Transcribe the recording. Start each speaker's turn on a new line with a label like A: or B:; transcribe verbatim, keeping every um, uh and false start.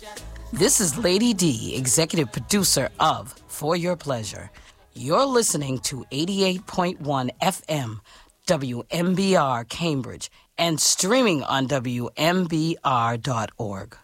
A: This is Lady D, executive producer of For Your Pleasure. You're listening to eighty-eight point one F M, W M B R Cambridge, and streaming on W M B R dot org.